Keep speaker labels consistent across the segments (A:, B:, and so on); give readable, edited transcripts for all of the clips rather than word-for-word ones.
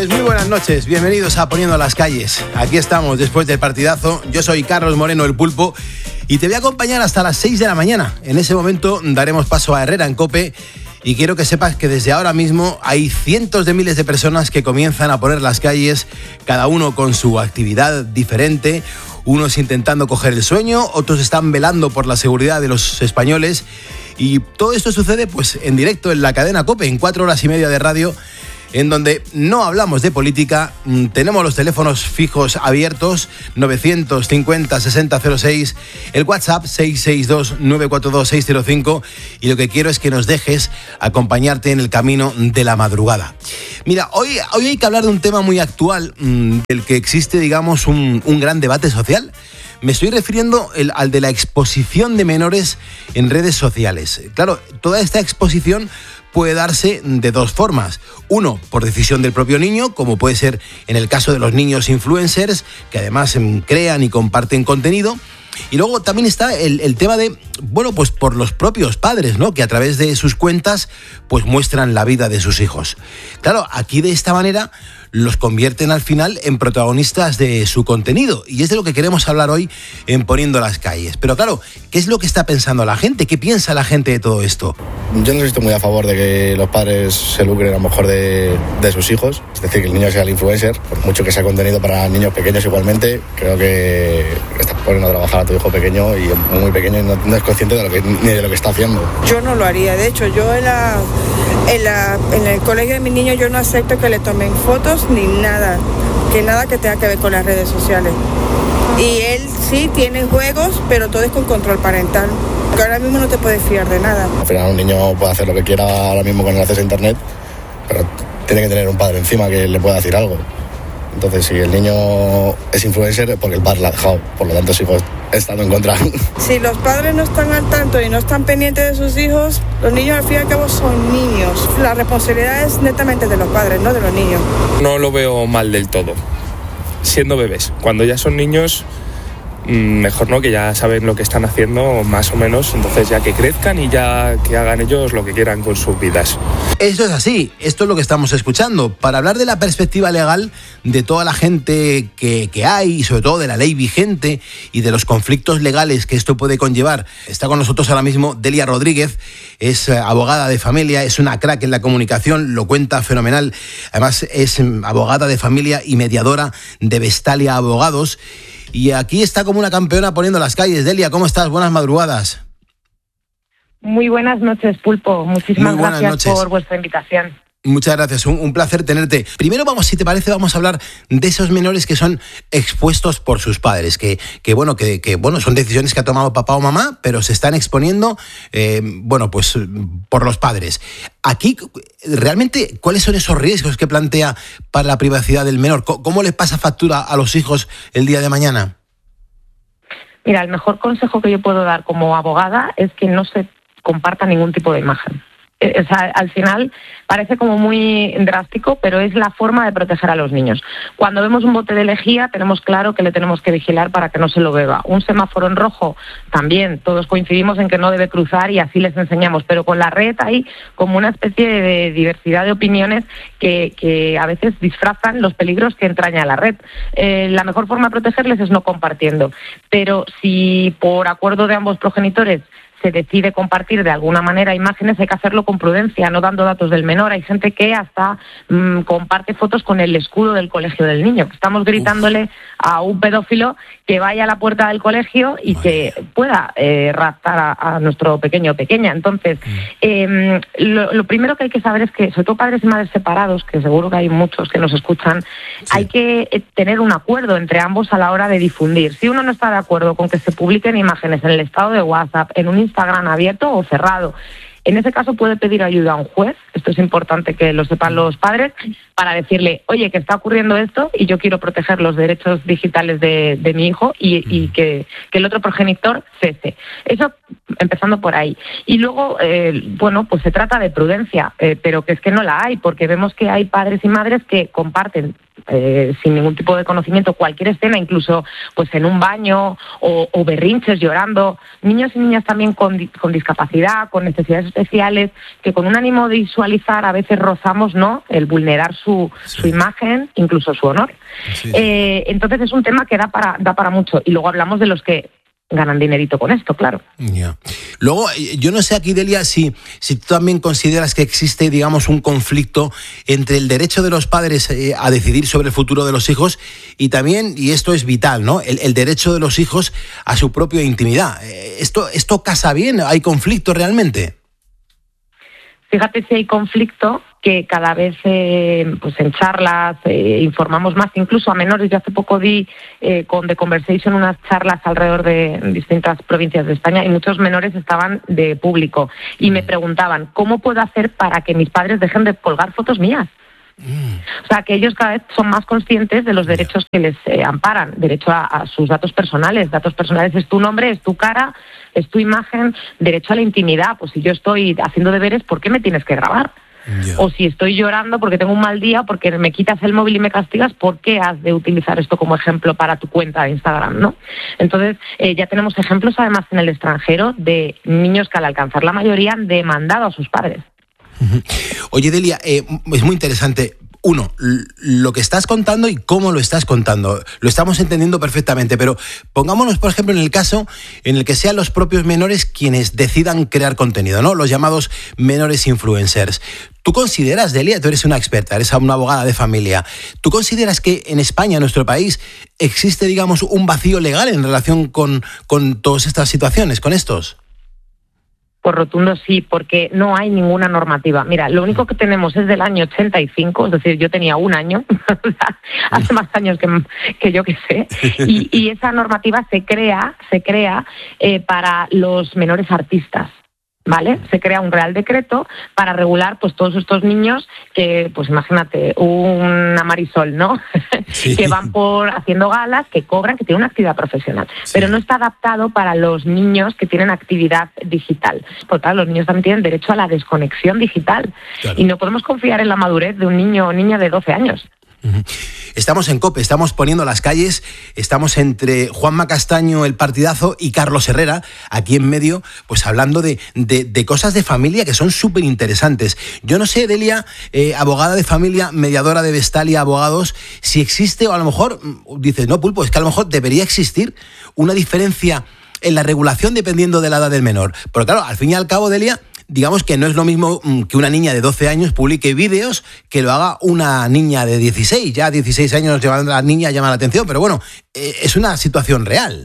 A: Pues muy buenas noches, bienvenidos a Poniendo las Calles. Aquí estamos después del partidazo. Yo soy Carlos Moreno, el Pulpo, y te voy a acompañar hasta las 6 de la mañana. En ese momento daremos paso a Herrera en COPE y quiero que sepas que desde ahora mismo hay cientos de miles de personas que comienzan a poner las calles, cada uno con su actividad diferente. Unos intentando coger el sueño, otros están velando por la seguridad de los españoles. Y todo esto sucede pues en directo en la cadena COPE, en 4 horas y media de radio, en donde no hablamos de política. Tenemos los teléfonos fijos abiertos, 950-6006, el WhatsApp 662-942-605, y lo que quiero es que nos dejes acompañarte en el camino de la madrugada. Mira, hoy hay que hablar de un tema muy actual, del que existe, digamos, un gran debate social. Me estoy refiriendo al de la exposición de menores en redes sociales. Claro, toda esta exposición puede darse de dos formas. Uno, por decisión del propio niño, como puede ser en el caso de los niños influencers, que además crean y comparten contenido. Y luego también está el tema de, bueno, pues por los propios padres, ¿no? Que a través de sus cuentas, pues muestran la vida de sus hijos. Claro, aquí de esta manera los convierten al final en protagonistas de su contenido. Y es de lo que queremos hablar hoy en Poniendo las Calles. Pero claro, ¿qué es lo que está pensando la gente? ¿Qué piensa la gente de todo esto?
B: Yo no estoy muy a favor de que los padres se lucren a lo mejor de sus hijos. Es decir, que el niño sea el influencer. Por mucho que sea contenido para niños pequeños igualmente, creo que estás poniendo a trabajar a tu hijo pequeño y muy pequeño y no es consciente de ni de lo que está haciendo.
C: Yo no lo haría. De hecho, yo en el colegio de mi niño yo no acepto que le tomen fotos ni nada que tenga que ver con las redes sociales. Y él sí tiene juegos, pero todo es con control parental, que ahora mismo no te puedes fiar de nada.
B: Al final un niño puede hacer lo que quiera ahora mismo con el acceso a internet, pero tiene que tener un padre encima que le pueda decir algo. Entonces, si el niño es influencer es porque el padre la ha dejado, por lo tanto, sus hijos están en contra.
C: Si los padres no están al tanto y no están pendientes de sus hijos, los niños al fin y al cabo son niños. La responsabilidad es netamente de los padres, no de los niños.
D: No lo veo mal del todo, siendo bebés. Cuando ya son niños, mejor no, que ya saben lo que están haciendo más o menos, entonces ya que crezcan y ya que hagan ellos lo que quieran con sus vidas.
A: Esto es así, esto es lo que estamos escuchando. Para hablar de la perspectiva legal de toda la gente que hay, y sobre todo de la ley vigente y de los conflictos legales que esto puede conllevar, está con nosotros ahora mismo Delia Rodríguez. Es abogada de familia, es una crack en la comunicación, lo cuenta fenomenal. Además es abogada de familia y mediadora de Vestalia Abogados. Y aquí está como una campeona poniendo las calles. Delia, ¿cómo estás? Buenas madrugadas.
E: Muy buenas noches, Pulpo. Muchísimas gracias por vuestra invitación.
A: Muchas gracias, un placer tenerte. Primero si te parece, vamos a hablar de esos menores que son expuestos por sus padres, que son decisiones que ha tomado papá o mamá, pero se están exponiendo, pues por los padres. Aquí, realmente, ¿cuáles son esos riesgos que plantea para la privacidad del menor? ¿Cómo les pasa factura a los hijos el día de mañana?
E: Mira, el mejor consejo que yo puedo dar como abogada es que no se comparta ningún tipo de imagen. O sea, al final parece como muy drástico, pero es la forma de proteger a los niños. Cuando vemos un bote de lejía, tenemos claro que le tenemos que vigilar para que no se lo beba. Un semáforo en rojo, también todos coincidimos en que no debe cruzar y así les enseñamos. Pero con la red hay como una especie de diversidad de opiniones que a veces disfrazan los peligros que entraña la red. La mejor forma de protegerles es no compartiendo. Pero si por acuerdo de ambos progenitores se decide compartir de alguna manera imágenes, hay que hacerlo con prudencia, no dando datos del menor. Hay gente que hasta comparte fotos con el escudo del colegio del niño. Estamos gritándole a un pedófilo que vaya a la puerta del colegio y que pueda raptar a nuestro pequeño o pequeña. Entonces, lo primero que hay que saber es que, sobre todo padres y madres separados, que seguro que hay muchos que nos escuchan, sí, hay que tener un acuerdo entre ambos a la hora de difundir. Si uno no está de acuerdo con que se publiquen imágenes en el estado de WhatsApp, en un Instagram abierto o cerrado, en ese caso puede pedir ayuda a un juez. Esto es importante que lo sepan los padres, para decirle, oye, que está ocurriendo esto y yo quiero proteger los derechos digitales de mi hijo y que el otro progenitor cese. Eso empezando por ahí. Y luego, pues se trata de prudencia, pero que es que no la hay, porque vemos que hay padres y madres que comparten sin ningún tipo de conocimiento, cualquier escena, incluso pues en un baño o berrinches llorando, niños y niñas también con discapacidad, con necesidades especiales, que con un ánimo de visualizar a veces rozamos, ¿no?, el vulnerar su imagen, incluso su honor. Sí. Entonces es un tema que da para mucho. Y luego hablamos de los que ganan dinerito con esto, claro.
A: Yeah. Luego, yo no sé aquí, Delia, si tú también consideras que existe, digamos, un conflicto entre el derecho de los padres a decidir sobre el futuro de los hijos y también, y esto es vital, ¿no?, el derecho de los hijos a su propia intimidad. ¿Esto casa bien? ¿Hay conflicto realmente?
E: Fíjate si hay conflicto, que cada vez pues en charlas informamos más, incluso a menores. Yo hace poco di con The Conversation unas charlas alrededor de distintas provincias de España y muchos menores estaban de público y me preguntaban, ¿cómo puedo hacer para que mis padres dejen de colgar fotos mías? O sea, que ellos cada vez son más conscientes de los derechos que les amparan, derecho a sus datos personales. Datos personales es tu nombre, es tu cara, es tu imagen, derecho a la intimidad. Pues si yo estoy haciendo deberes, ¿por qué me tienes que grabar? Yeah. O si estoy llorando porque tengo un mal día, porque me quitas el móvil y me castigas, ¿por qué has de utilizar esto como ejemplo para tu cuenta de Instagram, ¿no? Entonces, ya tenemos ejemplos además en el extranjero de niños que al alcanzar la mayoría han demandado a sus padres.
A: Oye, Delia, es muy interesante. Uno, lo que estás contando y cómo lo estás contando. Lo estamos entendiendo perfectamente, pero pongámonos, por ejemplo, en el caso en el que sean los propios menores quienes decidan crear contenido, ¿no? Los llamados menores influencers. ¿Tú consideras, Delia, tú eres una experta, eres una abogada de familia, ¿tú consideras que en España, en nuestro país, existe, digamos, un vacío legal en relación con todas estas situaciones, con estos?
E: Por rotundo sí, porque no hay ninguna normativa. Mira, lo único que tenemos es del año 85, es decir, yo tenía un año, hace más años que yo que sé, y esa normativa se crea para los menores artistas. ¿Vale? Se crea un Real Decreto para regular pues todos estos niños que, pues imagínate, una Marisol, ¿no? Sí. Que van por haciendo galas, que cobran, que tienen una actividad profesional. Sí. Pero no está adaptado para los niños que tienen actividad digital. Porque claro, los niños también tienen derecho a la desconexión digital. Claro. Y no podemos confiar en la madurez de un niño o niña de 12 años.
A: Estamos en COPE, estamos poniendo las calles, estamos entre Juanma Castaño, el partidazo, y Carlos Herrera, aquí en medio, pues hablando de cosas de familia que son súper interesantes. Yo no sé, Delia, abogada de familia, mediadora de Vestalia Abogados, si existe, o a lo mejor dices, no, Pulpo, es que a lo mejor debería existir una diferencia en la regulación dependiendo de la edad del menor. Pero claro, al fin y al cabo, Delia, digamos que no es lo mismo que una niña de 12 años publique vídeos que lo haga una niña de 16. Ya 16 años llevando a la niña llama la atención, pero bueno, es una situación real.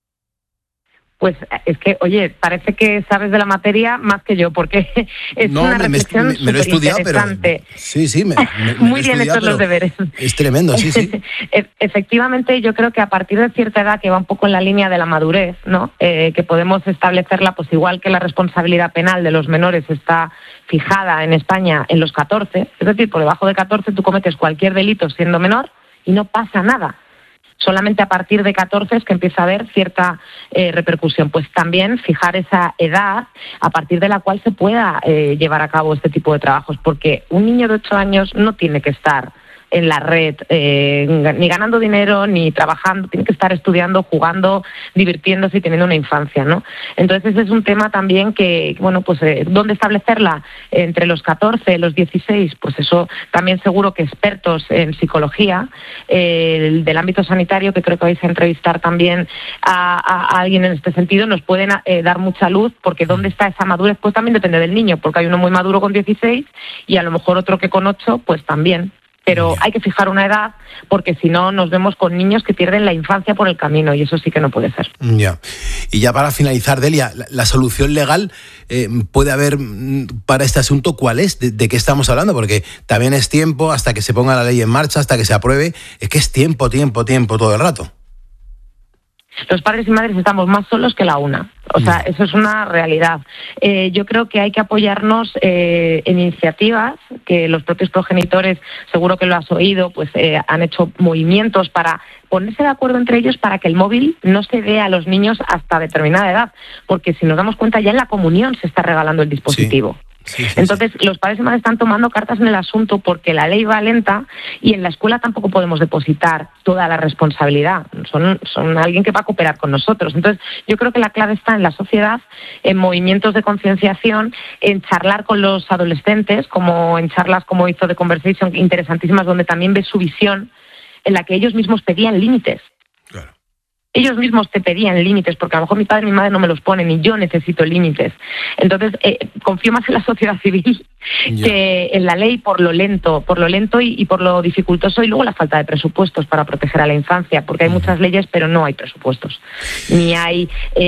E: Pues es que, oye, parece que sabes de la materia más que yo, porque es una reflexión
A: me lo he estudiado, pero sí,
E: muy bien hechos los deberes.
A: Es tremendo, sí.
E: Efectivamente, yo creo que a partir de cierta edad, que va un poco en la línea de la madurez, ¿no? Que podemos establecerla, pues igual que la responsabilidad penal de los menores está fijada en España en los 14, es decir, por debajo de 14 tú cometes cualquier delito siendo menor y no pasa nada. Solamente a partir de 14 es que empieza a haber cierta repercusión. Pues también fijar esa edad a partir de la cual se pueda llevar a cabo este tipo de trabajos, porque un niño de 8 años no tiene que estar en la red, ni ganando dinero, ni trabajando, tiene que estar estudiando, jugando, divirtiéndose y teniendo una infancia, ¿no? Entonces es un tema también que, bueno, pues ¿dónde establecerla? Entre los 14, los 16, pues eso también seguro que expertos en psicología del ámbito sanitario, que creo que vais a entrevistar también a alguien en este sentido, nos pueden dar mucha luz, porque ¿dónde está esa madurez? Pues también depende del niño, porque hay uno muy maduro con 16 y a lo mejor otro que con 8, pues también. Pero hay que fijar una edad, porque si no nos vemos con niños que pierden la infancia por el camino, y eso sí que no puede ser.
A: Ya. Y ya para finalizar, Delia, la solución legal puede haber para este asunto, ¿cuál es? ¿De qué estamos hablando? Porque también es tiempo hasta que se ponga la ley en marcha, hasta que se apruebe. Es que es tiempo todo el rato.
E: Los padres y madres estamos más solos que la una. O sea, eso es una realidad. Yo creo que hay que apoyarnos en iniciativas que los propios progenitores, seguro que lo has oído, pues han hecho movimientos para ponerse de acuerdo entre ellos para que el móvil no se dé a los niños hasta determinada edad. Porque si nos damos cuenta, ya en la comunión se está regalando el dispositivo. Entonces, los padres y madres están tomando cartas en el asunto porque la ley va lenta y en la escuela tampoco podemos depositar toda la responsabilidad. Son alguien que va a cooperar con nosotros. Entonces, yo creo que la clave está en la sociedad, en movimientos de concienciación, en charlar con los adolescentes, como en charlas como hizo The Conversation, interesantísimas, donde también ves su visión, en la que ellos mismos pedían límites. Ellos mismos te pedían límites, porque a lo mejor mi padre y mi madre no me los ponen y yo necesito límites. Entonces, confío más en la sociedad civil que en la ley por lo lento y por lo dificultoso, y luego la falta de presupuestos para proteger a la infancia, porque hay muchas leyes, pero no hay presupuestos, ni hay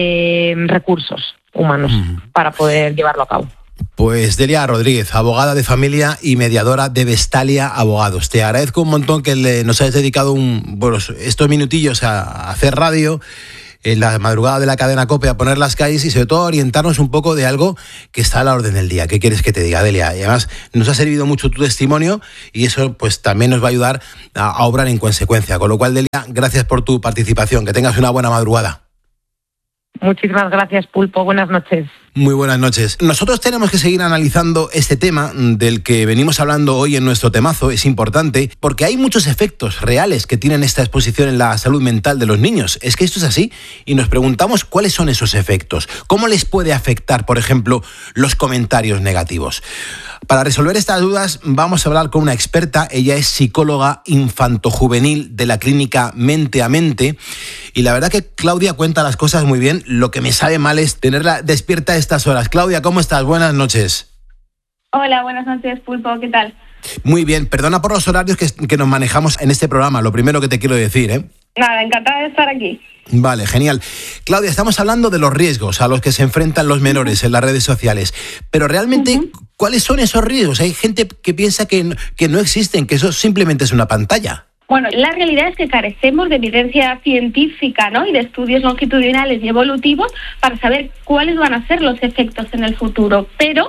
E: recursos humanos para poder llevarlo a cabo.
A: Pues Delia Rodríguez, abogada de familia y mediadora de Vestalia Abogados. Te agradezco un montón que nos hayas dedicado estos minutillos a hacer radio en la madrugada de la cadena COPE, a poner las calles y sobre todo a orientarnos un poco de algo que está a la orden del día. ¿Qué quieres que te diga, Delia? Y además nos ha servido mucho tu testimonio y eso pues también nos va a ayudar a obrar en consecuencia. Con lo cual, Delia, gracias por tu participación. Que tengas una buena madrugada.
E: Muchísimas gracias, Pulpo. Buenas noches.
A: Muy buenas noches. Nosotros tenemos que seguir analizando este tema del que venimos hablando hoy en nuestro temazo. Es importante porque hay muchos efectos reales que tienen esta exposición en la salud mental de los niños. Es que esto es así y nos preguntamos cuáles son esos efectos. ¿Cómo les puede afectar, por ejemplo, los comentarios negativos? Para resolver estas dudas vamos a hablar con una experta. Ella es psicóloga infantojuvenil de la clínica Mente a Mente y la verdad que Claudia cuenta las cosas muy bien. Lo que me sabe mal es tenerla despierta a estas horas. Claudia, ¿cómo estás? Buenas noches.
F: Hola, buenas noches, Pulpo. ¿Qué tal?
A: Muy bien. Perdona por los horarios que nos manejamos en este programa. Lo primero que te quiero decir, ¿eh?
F: Nada, encantada de estar aquí.
A: Vale, genial. Claudia, estamos hablando de los riesgos a los que se enfrentan los menores en las redes sociales. Pero realmente, ¿cuáles son esos riesgos? Hay gente que piensa que no existen, que eso simplemente es una pantalla.
F: Bueno, la realidad es que carecemos de evidencia científica, ¿no? Y de estudios longitudinales y evolutivos para saber cuáles van a ser los efectos en el futuro. Pero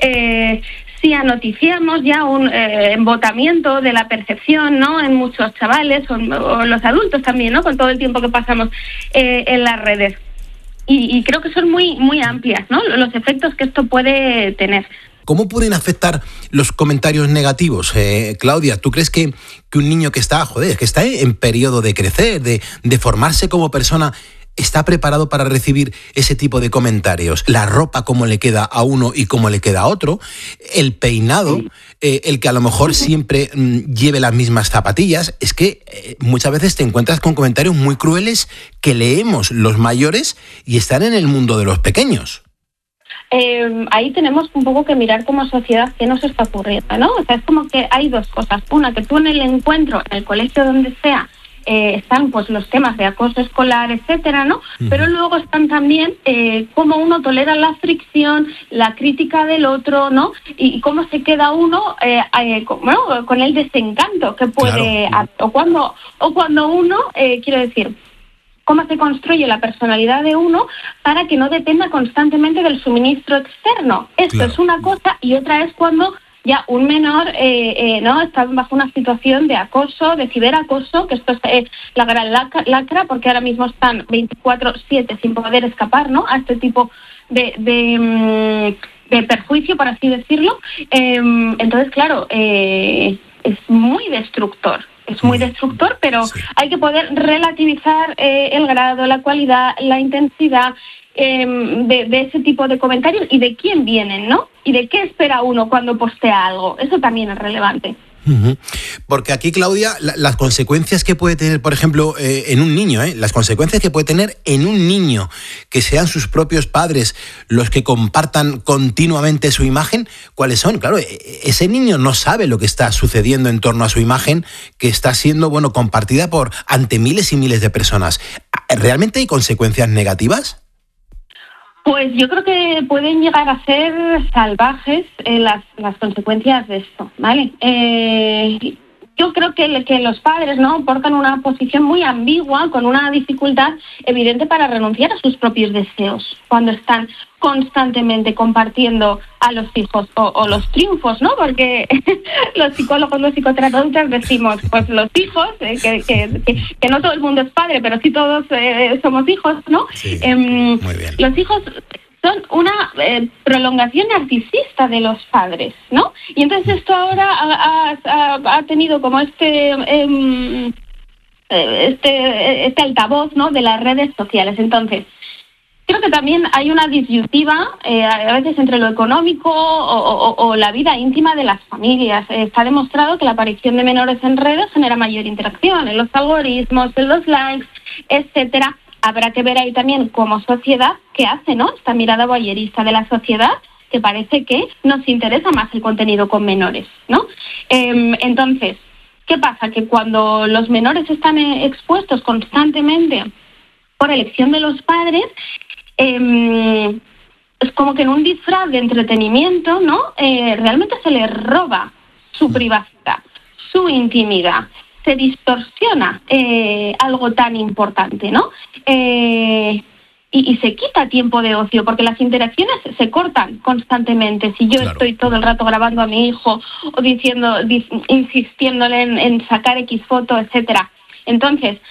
F: sí anoticiamos ya un embotamiento de la percepción, ¿no? En muchos chavales o los adultos también, ¿no? Con todo el tiempo que pasamos en las redes. Y creo que son muy, muy amplias, ¿no? Los efectos que esto puede tener.
A: ¿Cómo pueden afectar los comentarios negativos? Claudia, ¿tú crees que un niño que está en periodo de crecer, de formarse como persona, está preparado para recibir ese tipo de comentarios? La ropa, cómo le queda a uno y cómo le queda a otro, el peinado, el que a lo mejor siempre lleve las mismas zapatillas. Es que muchas veces te encuentras con comentarios muy crueles que leemos los mayores y están en el mundo de los pequeños.
F: Ahí tenemos un poco que mirar como sociedad qué nos está ocurriendo, ¿no? O sea, es como que hay dos cosas. Una, que tú en el encuentro, en el colegio, donde sea, están pues los temas de acoso escolar, etcétera, ¿no? Pero luego están también cómo uno tolera la fricción, la crítica del otro, ¿no? Y cómo se queda uno con el desencanto que puede... Claro. O cuando uno, quiero decir... cómo se construye la personalidad de uno para que no dependa constantemente del suministro externo. Esto claro. Es una cosa, y otra es cuando ya un menor no está bajo una situación de acoso, de ciberacoso, que esto es la gran lacra, porque ahora mismo están 24/7 sin poder escapar, ¿no? A este tipo de perjuicio, por así decirlo. Entonces, claro, es muy destructor. Es muy destructor, pero sí. Hay que poder relativizar el grado, la cualidad, la intensidad de ese tipo de comentarios y de quién vienen, ¿no? Y de qué espera uno cuando postea algo. Eso también es relevante.
A: Porque aquí, Claudia, las consecuencias que puede tener, por ejemplo, en un niño, las consecuencias que puede tener en un niño, que sean sus propios padres los que compartan continuamente su imagen, ¿cuáles son? Claro, ese niño no sabe lo que está sucediendo en torno a su imagen, que está siendo, compartida ante miles y miles de personas. ¿Realmente hay consecuencias negativas?
F: Pues yo creo que pueden llegar a ser salvajes las consecuencias de esto, ¿vale? Yo creo que los padres, ¿no?, portan una posición muy ambigua, con una dificultad evidente para renunciar a sus propios deseos cuando están constantemente compartiendo a los hijos o los triunfos, ¿no? Porque los psicólogos, los psicoterapeutas decimos, pues los hijos, que no todo el mundo es padre, pero sí todos somos hijos, ¿no?
A: Sí, muy bien.
F: Los hijos son una prolongación narcisista de los padres, ¿no? Y entonces esto ahora ha tenido como este altavoz, ¿no?, de las redes sociales. Entonces, creo que también hay una disyuntiva a veces entre lo económico o la vida íntima de las familias. Está demostrado que la aparición de menores en redes genera mayor interacción en los algoritmos, en los likes, etcétera. Habrá que ver ahí también como sociedad qué hace, ¿no?, esta mirada voyerista de la sociedad, que parece que nos interesa más el contenido con menores, ¿no? Entonces, ¿qué pasa? Que cuando los menores están expuestos constantemente por elección de los padres, es como que en un disfraz de entretenimiento, ¿no?, realmente se les roba su privacidad, su intimidad. Se distorsiona algo tan importante, ¿no? Y se quita tiempo de ocio, porque las interacciones se cortan constantemente. Si yo estoy todo el rato grabando a mi hijo o insistiéndole en sacar X foto, etcétera. Entonces,